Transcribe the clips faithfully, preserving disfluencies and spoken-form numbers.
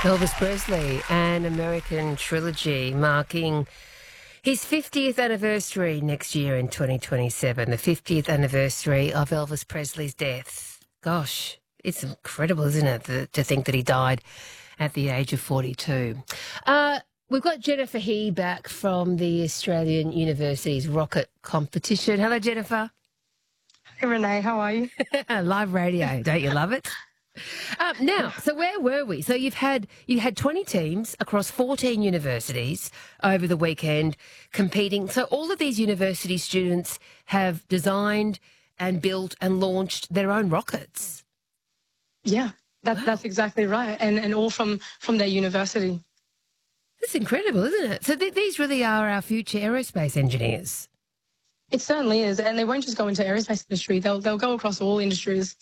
Elvis Presley, an American trilogy marking his fiftieth anniversary next year in twenty twenty-seven, the fiftieth anniversary of Elvis Presley's death. Gosh, it's incredible, isn't it, to, to think that he died at the age of forty-two. Uh, we've got Jennifer He back from the Australian University's rocket competition. Hello, Jennifer. Hey, Renee, how are you? Live radio, don't you love it? Um, now, so where were we? So you've had you had twenty teams across fourteen universities over the weekend competing. So all of these university students have designed and built and launched their own rockets. Yeah, that, Wow. that's exactly right, and and all from from their university. That's incredible, isn't it? So th- these really are our future aerospace engineers. It certainly is, and they won't just go into aerospace industry; they'll they'll go across all industries.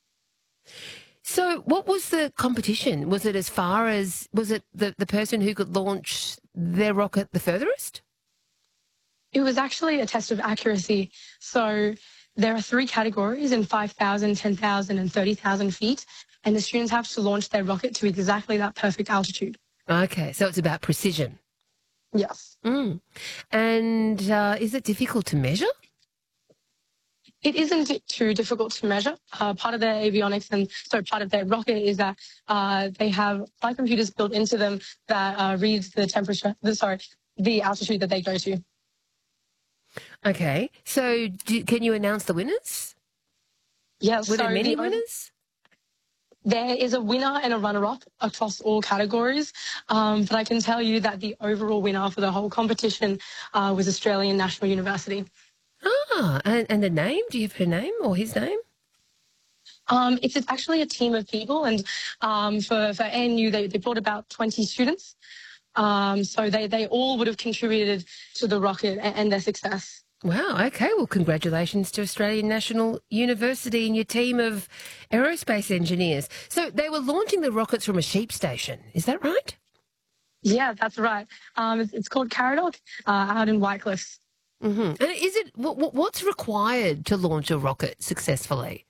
So what was the competition? Was it as far as, was it the, the person who could launch their rocket the furthest? It was actually a test of accuracy. So there are three categories in five thousand, ten thousand, and thirty thousand feet, and the students have to launch their rocket to exactly that perfect altitude. Okay, so it's about precision. Yes. Mm. And uh, is it difficult to measure? It isn't too difficult to measure. Uh, part of their avionics and so part of their rocket is that uh, they have flight computers built into them that uh, reads the temperature, the, sorry, the altitude that they go to. Okay, so do, can you announce the winners? Yes. Were so there many the, winners? There is a winner and a runner-up across all categories, um, but I can tell you that the overall winner for the whole competition uh, was Australian National University. Ah, and, and the name? Do you have her name or his name? Um, it's, it's actually a team of people, and um, for, for A N U, they, they brought about twenty students. Um, so they, they all would have contributed to the rocket and, and their success. Wow, okay. Well, congratulations to Australian National University and your team of aerospace engineers. So they were launching the rockets from a sheep station. Is that right? Yeah, that's right. Um, it's, it's called Caradoc uh, out in Whitecliff. Mm-hmm. And is it what, what's required to launch a rocket successfully?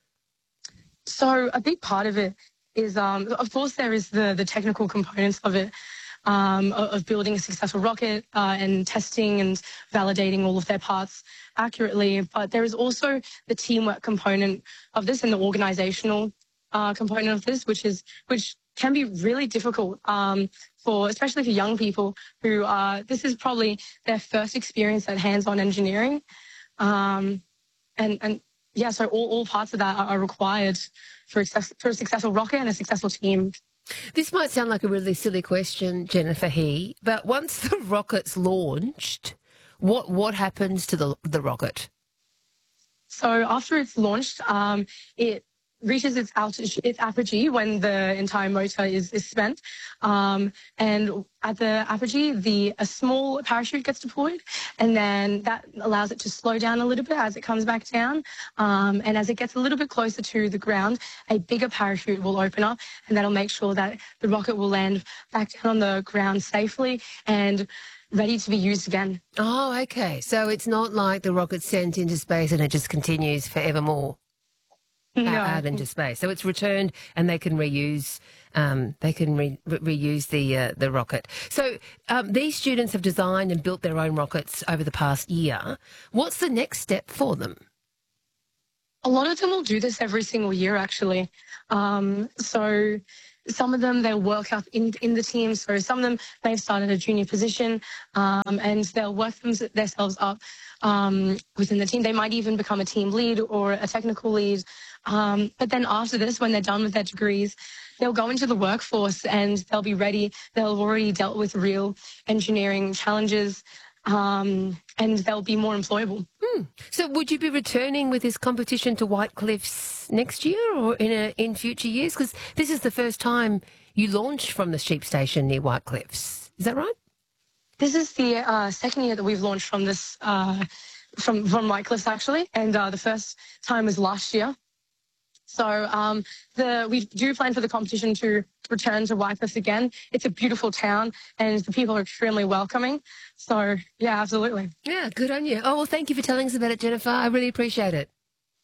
So a big part of it is, um, of course, there is the, the technical components of it, um, of, of building a successful rocket uh, and testing and validating all of their parts accurately. But there is also the teamwork component of this and the organizational uh, component of this, which is which can be really difficult um, for, especially for young people who are, this is probably their first experience at hands-on engineering. Um, and, and yeah, so all, all parts of that are, are required for, access, for a successful rocket and a successful team. This might sound like a really silly question, Jennifer He, but once the rocket's launched, what what happens to the the rocket? So after it's launched, um, it reaches its altitude, its apogee when the entire motor is, is spent. Um, and at the apogee, the a small parachute gets deployed, and then that allows it to slow down a little bit as it comes back down. Um, and as it gets a little bit closer to the ground, a bigger parachute will open up, and that'll make sure that the rocket will land back down on the ground safely and ready to be used again. Oh, okay. So it's not like the rocket's sent into space and it just continues forevermore. No. Out into space. So it's returned and they can reuse um, they can re- re- reuse the uh, the rocket. So um, these students have designed and built their own rockets over the past year. What's the next step for them? A lot of them will do this every single year, actually. Um, so some of them, they'll work up in, in the team. So some of them, they've started a junior position um, and they'll work them, themselves up um, within the team. They might even become a team lead or a technical lead. Um, but then after this, when they're done with their degrees, they'll go into the workforce and they'll be ready. They'll have already dealt with real engineering challenges um, and they'll be more employable. Hmm. So would you be returning with this competition to Whitecliffs next year or in a, in future years? Because this is the first time you launched from the sheep station near Whitecliffs. Is that right? This is the uh, second year that we've launched from this uh, from from Whitecliffs, actually, and uh, the first time was last year. So um, the, we do plan for the competition to return to Whitecliffs again. It's a beautiful town and the people are extremely welcoming. So, yeah, absolutely. Yeah, good on you. Oh, well, thank you for telling us about it, Jennifer. I really appreciate it.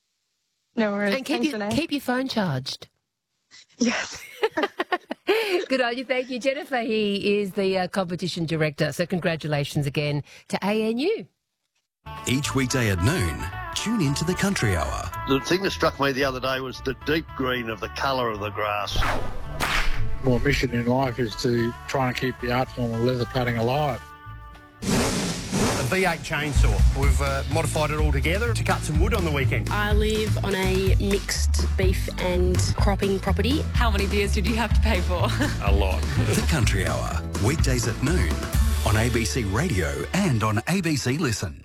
No worries. And keep, Thanks, your, Renee. keep your phone charged. Yes. Good on you. Thank you, Jennifer. He is the uh, competition director. So congratulations again to A N U. Each weekday at noon, tune into the Country Hour. The thing that struck me the other day was the deep green of the colour of the grass. My mission in life is to try and keep the art form of leather cutting alive. A V eight chainsaw. We've uh, modified it all together to cut some wood on the weekend. I live on a mixed beef and cropping property. How many beers did you have to pay for? A lot. The Country Hour, weekdays at noon on A B C Radio and on A B C Listen.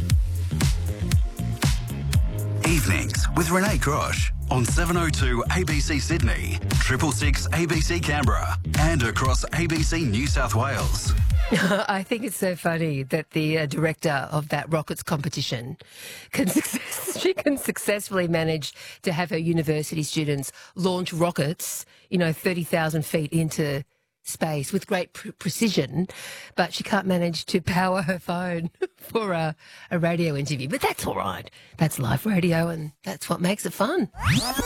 Evenings with Renee Crosh on seven oh two A B C Sydney, triple six A B C Canberra and across A B C New South Wales. I think it's so funny that the uh, director of that rockets competition can success- she can successfully manage to have her university students launch rockets, you know, thirty thousand feet into space with great pr- precision, but she can't manage to power her phone for a, a radio interview. But that's all right. That's live radio and that's what makes it fun.